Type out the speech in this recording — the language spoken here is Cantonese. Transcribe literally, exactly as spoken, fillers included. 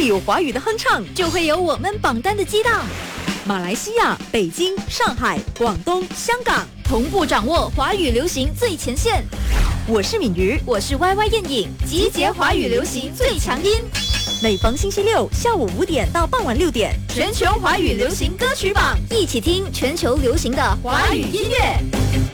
里有华语的哼唱， 就会有我们榜单的激荡。 马来西亚、北京、上海、广东、香港同步掌握华语流行最前线。 我是敏瑜， 我是 Y Y 燕颖，集结华语流行最强音。 每逢星期六下午五点到傍晚六点， 全球华语流行歌曲榜，一起听全球流行的华语音乐。